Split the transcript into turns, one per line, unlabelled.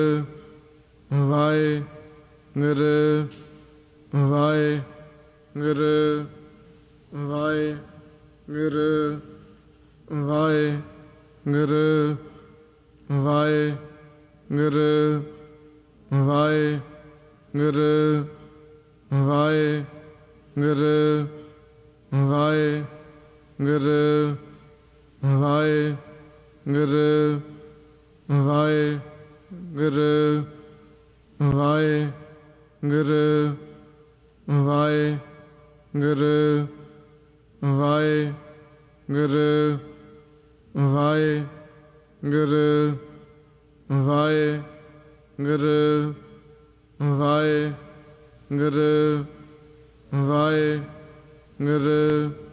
Waheguru Waheguru Waheguru Waheguru Waheguru Waheguru Waheguru Waheguru Waheguru Waheguru Waheguru Waheguru Waheguru Waheguru Waheguru Waheguru Waheguru